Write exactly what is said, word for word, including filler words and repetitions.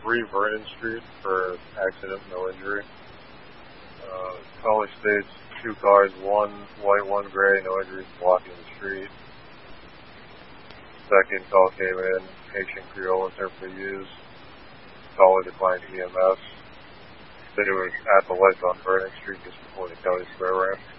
three Vernon Street for accident, no injury. Uh, caller states two cars, one white, one gray, no injuries, blocking the street. Second call came in, Haitian Creole interpreter used. Caller declined E M S. Said it was at the lights on Vernon Street just before the Kelly Square ramp.